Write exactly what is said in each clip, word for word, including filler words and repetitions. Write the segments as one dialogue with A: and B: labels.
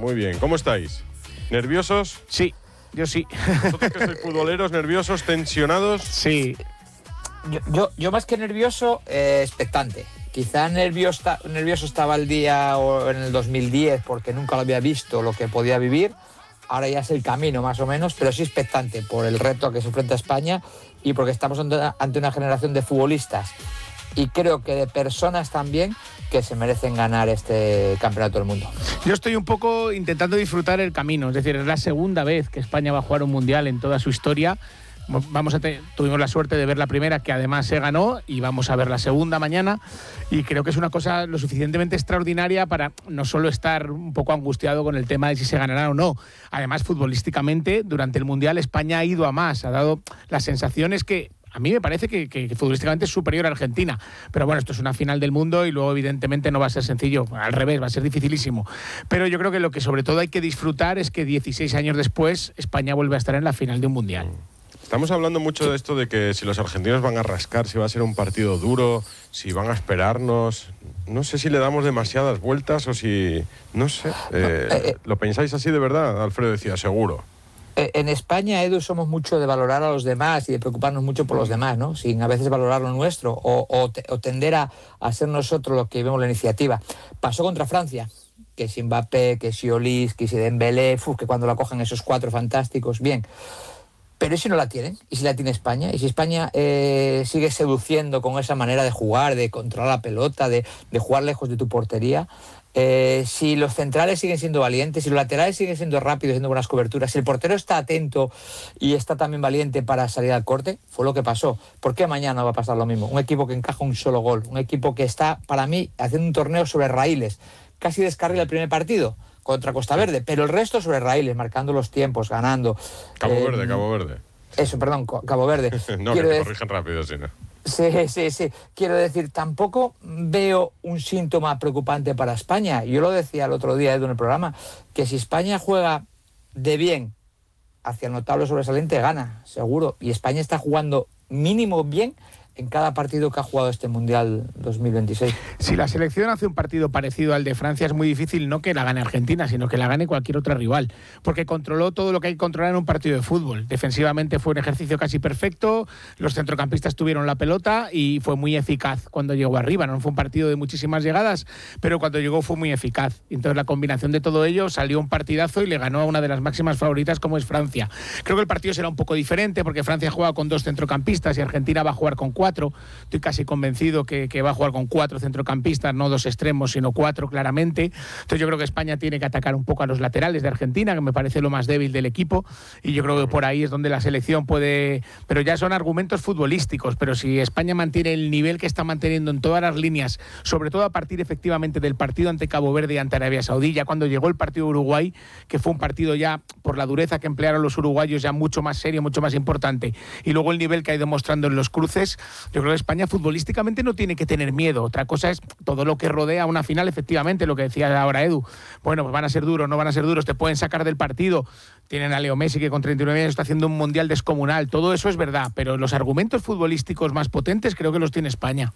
A: Muy bien. ¿Cómo estáis? ¿Nerviosos?
B: Sí, yo sí.
A: ¿Vosotros que sois futboleros, nerviosos, tensionados?
B: Sí.
C: Yo, yo, yo más que nervioso, eh, expectante. Quizá nervioso, nervioso estaba el día o en el dos mil diez porque nunca lo había visto, lo que podía vivir. Ahora ya es el camino, más o menos, pero sí expectante por el reto a que se enfrenta España y porque estamos ante una generación de futbolistas y creo que de personas también que se merecen ganar este campeonato del mundo.
B: Yo estoy un poco intentando disfrutar el camino, es decir, es la segunda vez que España va a jugar un mundial en toda su historia. Vamos a te- tuvimos la suerte de ver la primera, que además se ganó, y vamos a ver la segunda mañana, y creo que es una cosa lo suficientemente extraordinaria para no solo estar un poco angustiado con el tema de si se ganará o no. Además, futbolísticamente, durante el Mundial España ha ido a más, ha dado las sensaciones que a mí me parece que, que, que futbolísticamente es superior a Argentina. Pero bueno, esto es una final del mundo y luego evidentemente no va a ser sencillo. Al revés, va a ser dificilísimo. Pero yo creo que lo que sobre todo hay que disfrutar es que dieciséis años después España vuelve a estar en la final de un Mundial.
A: Estamos hablando mucho de esto de que si los argentinos van a rascar, si va a ser un partido duro, si van a esperarnos. No sé si le damos demasiadas vueltas o si... No sé. Eh,
C: eh, eh.
A: ¿Lo pensáis así de verdad? Alfredo decía, seguro.
C: En España, Edu, somos mucho de valorar a los demás y de preocuparnos mucho por los demás, ¿no? Sin a veces valorar lo nuestro o, o, te, o tender a, a ser nosotros los que vemos la iniciativa. Pasó contra Francia, que si Mbappé, que si Olís, que si Dembélé, uf, que cuando la cogen esos cuatro fantásticos, bien. Pero ¿y si no la tienen? ¿Y si la tiene España? ¿Y si España eh, sigue seduciendo con esa manera de jugar, de controlar la pelota, de, de jugar lejos de tu portería? Eh, si los centrales siguen siendo valientes, si los laterales siguen siendo rápidos, haciendo buenas coberturas, si el portero está atento y está también valiente para salir al corte, fue lo que pasó. ¿Por qué mañana va a pasar lo mismo? Un equipo que encaja un solo gol, un equipo que está, para mí, haciendo un torneo sobre raíles. Casi descarrila el primer partido contra Costa Verde, pero el resto sobre raíles, marcando los tiempos, ganando.
A: Cabo
C: eh,
A: Verde, Cabo Verde.
C: Eso, perdón, Cabo Verde.
A: No,
C: Quiero
A: que te
C: decir,
A: corrigen rápido, si no.
C: Sí, sí, sí. Quiero decir, tampoco veo un síntoma preocupante para España. Yo lo decía el otro día, Edu, en el programa, que si España juega de bien hacia el notable sobresaliente, gana, seguro. Y España está jugando mínimo bien en cada partido que ha jugado este Mundial dos mil veintiséis.
B: Si la selección hace un partido parecido al de Francia, es muy difícil no que la gane Argentina, sino que la gane cualquier otra rival, porque controló todo lo que hay que controlar en un partido de fútbol. Defensivamente fue un ejercicio casi perfecto, los centrocampistas tuvieron la pelota y fue muy eficaz cuando llegó arriba. No fue un partido de muchísimas llegadas, pero cuando llegó fue muy eficaz. Entonces la combinación de todo ello salió un partidazo y le ganó a una de las máximas favoritas como es Francia. Creo que el partido será un poco diferente porque Francia juega con dos centrocampistas y Argentina va a jugar con cuatro. Cuatro. Estoy casi convencido que, que va a jugar con cuatro centrocampistas, no dos extremos, sino cuatro claramente. Entonces yo creo que España tiene que atacar un poco a los laterales de Argentina, que me parece lo más débil del equipo, y yo creo que por ahí es donde la selección puede... Pero ya son argumentos futbolísticos, pero si España mantiene el nivel que está manteniendo en todas las líneas, sobre todo a partir efectivamente del partido ante Cabo Verde y ante Arabia Saudí, ya cuando llegó el partido de Uruguay, que fue un partido ya, por la dureza que emplearon los uruguayos, ya mucho más serio, mucho más importante, y luego el nivel que ha ido mostrando en los cruces, yo creo que España futbolísticamente no tiene que tener miedo. Otra cosa es todo lo que rodea una final, efectivamente, lo que decía ahora Edu. Bueno, pues van a ser duros, no van a ser duros, te pueden sacar del partido. Tienen a Leo Messi, que con treinta y nueve años está haciendo un mundial descomunal. Todo eso es verdad, pero los argumentos futbolísticos más potentes creo que los tiene España.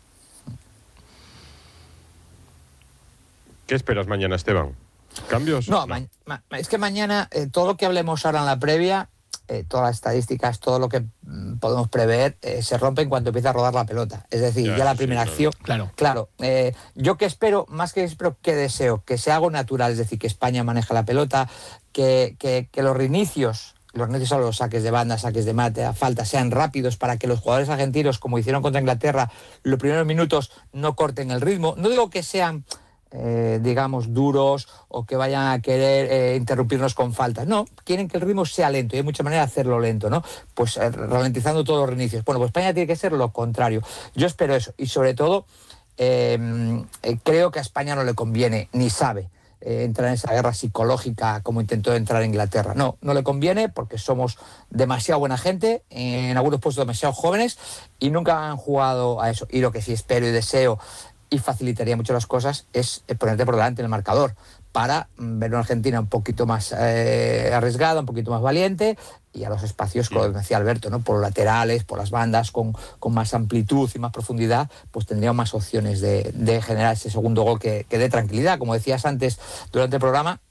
A: ¿Qué esperas mañana, Esteban? ¿Cambios?
C: No, ma- ma- es que mañana eh, todo lo que hablemos ahora en la previa, eh, todas las estadísticas, todo lo que mm, podemos prever, eh, se rompe en cuanto empieza a rodar la pelota. Es decir,
A: Ya,
C: ya, la
A: sí,
C: primera
A: claro.
C: acción...
B: Claro.
C: Claro, eh, yo que espero, más que espero, que deseo, que sea algo natural, es decir, que España maneja la pelota, que, que, que los reinicios, los reinicios son los saques de banda, saques de mate, a falta, sean rápidos para que los jugadores argentinos, como hicieron contra Inglaterra, los primeros minutos no corten el ritmo. No digo que sean... Eh, digamos, duros o que vayan a querer eh, interrumpirnos con faltas. No, quieren que el ritmo sea lento y hay muchas maneras de hacerlo lento, ¿no? Pues eh, ralentizando todos los reinicios. Bueno, pues España tiene que ser lo contrario. Yo espero eso y sobre todo eh, eh, creo que a España no le conviene, ni sabe, eh, entrar en esa guerra psicológica como intentó entrar Inglaterra. No, no le conviene porque somos demasiado buena gente, en algunos puestos demasiado jóvenes y nunca han jugado a eso. Y lo que sí espero y deseo y facilitaría mucho las cosas es ponerte por delante en el marcador para ver una Argentina un poquito más eh, arriesgada, un poquito más valiente y a los espacios, como decía Alberto, ¿no? Por los laterales, por las bandas, con, con más amplitud y más profundidad, pues tendríamos más opciones de, de generar ese segundo gol que, que dé tranquilidad. Como decías antes durante el programa,